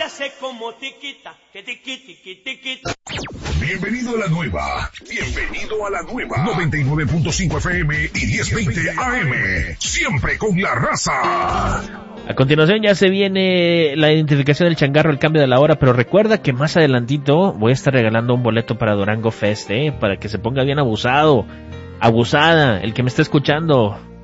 hace como tiquita, que tiquita. Bienvenido a la nueva. 99.5 FM y 1020 AM. Siempre con la raza. A continuación ya se viene la identificación del changarro, el cambio de la hora, pero recuerda que más adelantito voy a estar regalando un boleto para Durango Fest, para que se ponga bien abusado, abusada, el que me está escuchando.